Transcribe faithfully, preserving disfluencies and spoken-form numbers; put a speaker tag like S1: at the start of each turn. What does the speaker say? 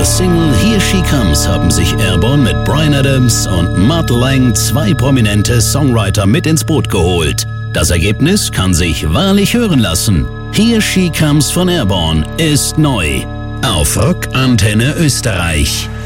S1: ihrer Single Here She Comes haben sich Airborne mit Bryan Adams und Mutt Lange zwei prominente Songwriter mit ins Boot geholt. Das Ergebnis kann sich wahrlich hören lassen. Here She Comes von Airborne ist neu auf Rock Antenne Österreich.